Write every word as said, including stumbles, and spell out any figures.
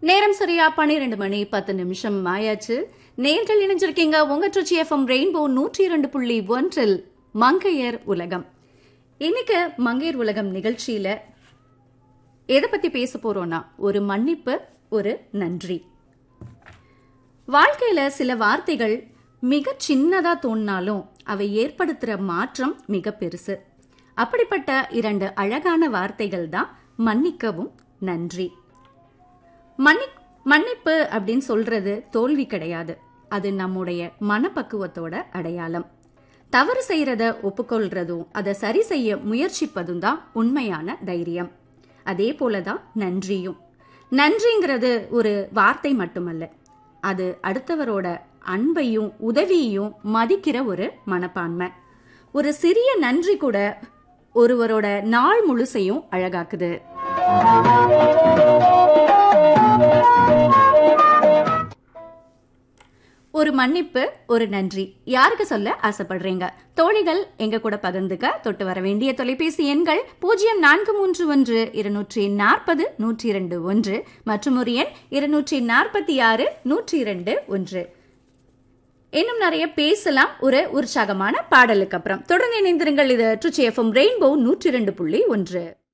நேரம் சரியா பன்னிரண்டு மணி பத்து நிமிஷம் ஆயாச்சு. நேர்கள் இணைஞ்சிருக்கீங்க உங்க ட்ரிச்சி எஃப்எம் ரெயின்போ நூற்றி இரண்டு புள்ளி ஒன்றில் மங்கையர் உலகம். இன்னைக்கு மங்கையர் உலகம் நிகழ்ச்சியில எதை பத்தி பேச போறோம்னா, ஒரு மன்னிப்பு, ஒரு நன்றி. வாழ்க்கையில சில வார்த்தைகள் மிக சின்னதா தோணினாலும் அவை ஏற்படுத்துற மாற்றம் மிக பெருசு. அப்படிப்பட்ட இரண்டு அழகான வார்த்தைகள் தான் மன்னிக்கவும் நன்றி. மன்னி மன்னிப்பு அப்படின்னு சொல்றது தோல்வி கிடையாது. அது நம்முடைய மனப்பக்குவத்தோட அடையாளம். தவறு செய்யறத ஒப்புக்கொள்றதும் அதை சரி செய்ய முயற்சிப்பதும் தான் உண்மையான தைரியம். அதே போலதான் நன்றியும். நன்றிங்கிறது ஒரு வார்த்தை மட்டுமல்ல, அது அடுத்தவரோட அன்பையும் உதவியையும் மதிக்கிற ஒரு மனப்பான்மை. ஒரு சிறிய நன்றி கூட ஒருவரோட நாள் முழுசையும் அழகாக்குது. ஒரு மன்னிப்பு, ஒரு நன்றி யாருக்கு சொல்ல ஆசைப்படுறீங்க? தோழிகள் எங்க கூட பகிர்ந்துக்க தொட்டு வர வேண்டிய தொலைபேசி எண்கள் பூஜ்ஜியம் நான்கு மூன்று ஒன்று இருநூற்றி நாற்பது நூற்றி இரண்டு ஒன்று மற்றும் ஒரு எண் இருநூற்றி நாற்பத்தி ஆறு நூற்றி இரண்டு ஒன்று. இன்னும் நிறைய பேசலாம் ஒரு உற்சாகமான பாடலுக்கு அப்புறம். தொடர்ந்து இணைந்திருங்கள். இது ட்ரிச்சி எஃப்எம் ரெயின்போ நூற்றி இரண்டு புள்ளி ஒன்று.